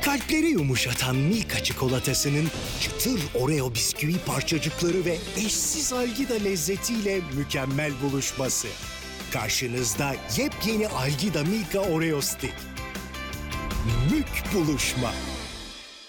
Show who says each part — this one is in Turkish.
Speaker 1: Kalpleri yumuşatan Milka çikolatasının çıtır Oreo bisküvi parçacıkları ve eşsiz Algida lezzetiyle mükemmel buluşması. Karşınızda yepyeni Algida Milka Oreo Stick. Mük buluşma.